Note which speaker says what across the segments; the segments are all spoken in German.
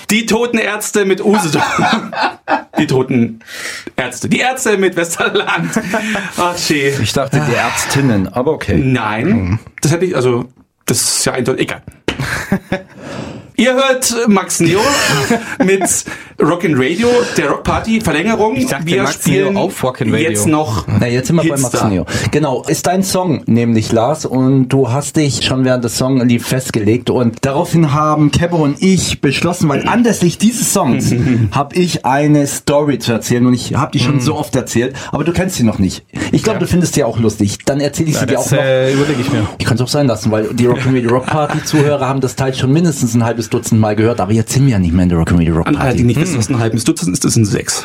Speaker 1: Die Toten Ärzte mit Usedom. Die Toten Ärzte. Die Ärzte mit Westerland. Ach, schön.
Speaker 2: Ich dachte, die Ärztinnen, aber okay.
Speaker 1: Nein, das hätte ich, also, das ist ja eindeutig, egal. Ihr hört Max Neo mit Rockin' Radio, der Rockparty-Verlängerung.
Speaker 3: Ich dachte,
Speaker 1: wir
Speaker 3: Max
Speaker 1: spielen
Speaker 3: Neo auf Rockin' Radio.
Speaker 1: Jetzt noch.
Speaker 2: Na, jetzt sind wir bei
Speaker 1: Hits
Speaker 2: Max
Speaker 1: da.
Speaker 2: Neo. Genau, ist dein Song nämlich, Lars, und du hast dich schon während des Songs lief festgelegt und daraufhin haben Kebbo und ich beschlossen, weil anlässlich dieses Songs habe ich eine Story zu erzählen und ich habe die schon so oft erzählt, aber du kennst sie noch nicht. Ich glaube, du findest sie auch lustig. Dann erzähle ich sie dir auch noch.
Speaker 3: Überlege ich mir.
Speaker 2: Ich kann es auch sein lassen, weil die Rock'n'Radio Rock Party Zuhörer haben das Teil schon mindestens ein halbes Dutzend Mal gehört, aber jetzt sind wir ja nicht mehr in der Rock'n'Radio Rock
Speaker 1: An alle, die
Speaker 2: Party.
Speaker 1: nicht wissen, was ein halbes Dutzend ist, das sind 6.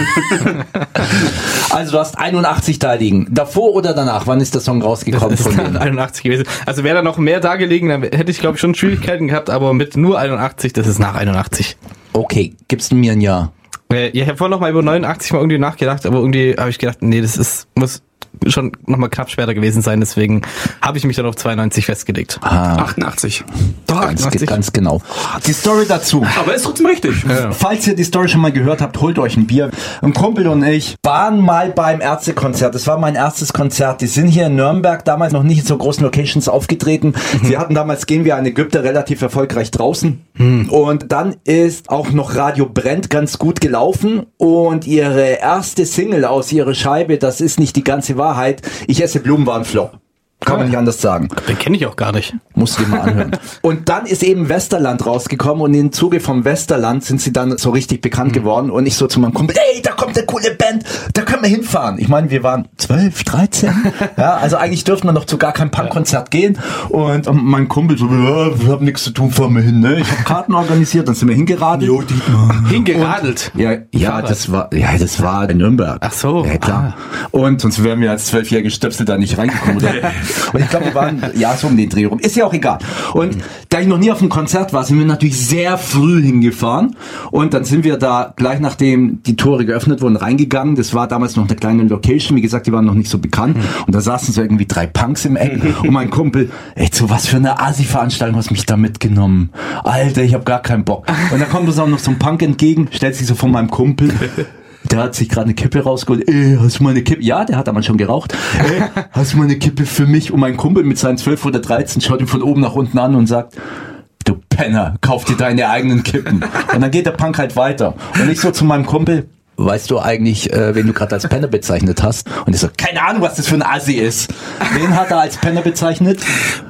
Speaker 2: Also du hast 81 da liegen. Davor oder danach? Wann ist der Song rausgekommen
Speaker 3: Das ist
Speaker 2: von
Speaker 3: dann
Speaker 2: denen?
Speaker 3: 81 gewesen. Also wäre da noch mehr da gelegen, dann hätte ich, glaube ich, schon Schwierigkeiten gehabt, aber mit nur 81, das ist nach 81.
Speaker 2: Okay, gibst du mir ein Jahr?
Speaker 3: Ja, ich habe vorhin noch mal über 89 mal irgendwie nachgedacht, aber irgendwie habe ich gedacht, nee, muss schon noch mal knapp später gewesen sein, deswegen habe ich mich dann auf 92 festgelegt.
Speaker 1: 88. Doch,
Speaker 2: Ganz,
Speaker 1: 88.
Speaker 2: ganz genau. Die Story dazu.
Speaker 1: Aber ist trotzdem richtig.
Speaker 3: Ja.
Speaker 2: Falls ihr die Story schon mal gehört habt, holt euch ein Bier. Ein Kumpel und ich waren mal beim Ärztekonzert. Das war mein erstes Konzert. Die sind hier in Nürnberg damals noch nicht in so großen Locations aufgetreten. Sie hatten damals Gehen wir an Ägypter relativ erfolgreich draußen. Und dann ist auch noch Radio Brennt ganz gut gelaufen. Und ihre erste Single aus ihrer Scheibe, das ist nicht die ganze Wahrheit. Ich esse Blumen, war ein Flop. Kann man nicht anders sagen.
Speaker 3: Den kenne ich auch gar nicht.
Speaker 2: Musst du dir mal anhören. Und dann ist eben Westerland rausgekommen und im Zuge vom Westerland sind sie dann so richtig bekannt geworden und ich so zu meinem Kumpel, ey, da kommt eine coole Band, da können wir hinfahren. Ich meine, wir waren 12, 13, ja, also eigentlich dürften wir noch zu gar kein Punkkonzert gehen und mein Kumpel so, ja, wir haben nichts zu tun, fahren wir hin, ne? Ich habe Karten organisiert, dann sind wir hingeradelt.
Speaker 1: Jo, Dietmar.
Speaker 3: Hingeradelt.
Speaker 2: Ja, das war in Nürnberg.
Speaker 3: Ach so.
Speaker 2: Ja, klar. Und sonst wären wir als 12-jährige Stöpsel da nicht reingekommen. Oder? Und ich glaube, wir waren so um den Dreh rum. Ist ja auch egal. Und da ich noch nie auf einem Konzert war, sind wir natürlich sehr früh hingefahren. Und dann sind wir da gleich nachdem die Tore geöffnet wurden reingegangen. Das war damals noch eine kleine Location. Wie gesagt, die waren noch nicht so bekannt. Und da saßen so irgendwie 3 Punks im Eck. Und mein Kumpel, ey, so was für eine Asi-Veranstaltung hast du mich da mitgenommen. Alter, ich hab gar keinen Bock. Und dann kommt uns auch noch so ein Punk entgegen, stellt sich so vor meinem Kumpel. Der hat sich gerade eine Kippe rausgeholt. Ey, hast du mal eine Kippe? Ja, der hat damals schon geraucht. Ey, hast du mal eine Kippe für mich? Und mein Kumpel mit seinen 12 oder 13 schaut ihn von oben nach unten an und sagt, du Penner, kauf dir deine eigenen Kippen. Und dann geht der Punk halt weiter. Und ich so zu meinem Kumpel, weißt du eigentlich, wen du gerade als Penner bezeichnet hast? Und ich so, keine Ahnung, was das für ein Assi ist. Wen hat er als Penner bezeichnet?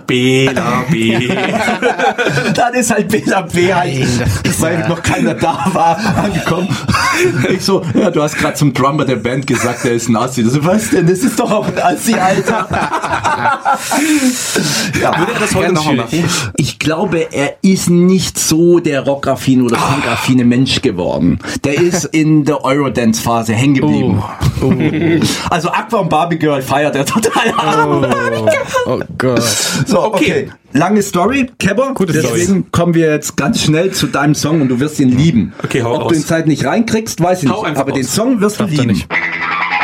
Speaker 1: Bela B.
Speaker 2: Dann ist halt Bela B. halt, weil noch keiner da war, angekommen. Ich so, ja, du hast gerade zum Drummer der Band gesagt, der ist ein Assi. So, was denn? Das ist doch auch ein Assi, Alter. Ja,
Speaker 1: Würde er das heute noch machen?
Speaker 2: ich glaube, er ist nicht so der rockaffine oder punkaffine Mensch geworden. Der ist in der Eurodance-Phase hängen geblieben. Also Aqua und Barbie Girl feiert er total hart.
Speaker 3: Oh Gott.
Speaker 2: So, okay. Lange Story, Kebber.
Speaker 3: Gute Story.
Speaker 2: Deswegen kommen wir jetzt ganz schnell zu deinem Song und du wirst ihn lieben.
Speaker 1: Okay, hau
Speaker 2: Ob
Speaker 1: raus.
Speaker 2: du ihn Zeit nicht reinkriegst, weiß ich
Speaker 1: Hau
Speaker 2: nicht.
Speaker 1: einfach
Speaker 2: Aber den
Speaker 1: raus.
Speaker 2: Song wirst du
Speaker 3: Schafft er
Speaker 2: lieben.
Speaker 3: nicht.